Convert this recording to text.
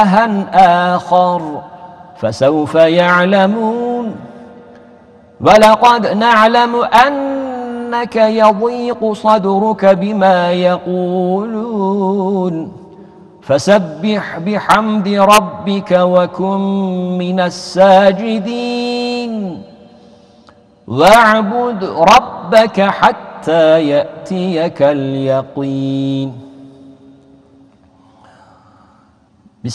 إلها آخر فسوف يعلمون. ولقد نعلم أنك يضيق صدرك بما يقولون فسبح بحمد ربك وكن من الساجدين واعبد ربك حتى يأتيك اليقين.